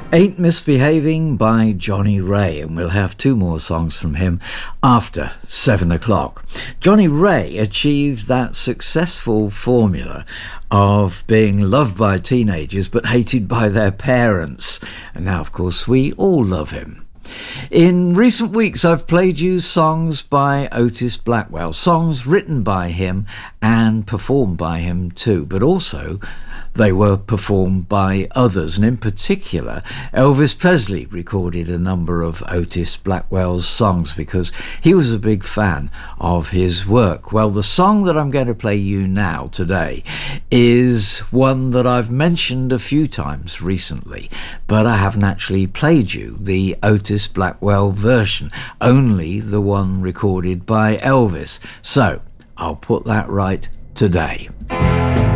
Ain't Misbehaving by Johnny Ray, and we'll have two more songs from him after 7 o'clock. Johnny Ray achieved that successful formula of being loved by teenagers but hated by their parents. And now, of course, we all love him. In recent weeks, I've played you songs by Otis Blackwell, songs written by him and performed by him too, but also they were performed by others, and in particular Elvis Presley recorded a number of Otis Blackwell's songs because he was a big fan of his work. Well, the song that I'm going to play you now today is one that I've mentioned a few times recently, but I haven't actually played you the Otis Blackwell version, only the one recorded by Elvis. So I'll put that right today.